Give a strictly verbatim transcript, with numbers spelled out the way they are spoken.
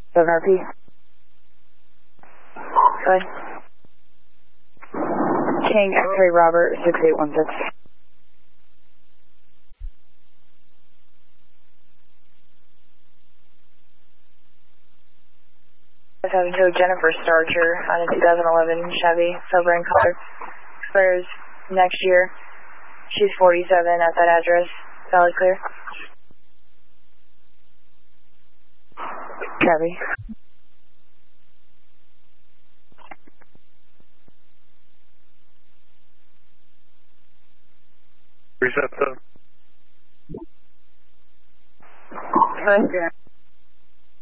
seven R P. Go ahead. King X-ray Robert, six eight one six. Having to Jennifer Starcher on a two thousand eleven Chevy, silver in color. Expires next year. She's forty-seven at that address. Valid clear. Copy. Reset the. Good.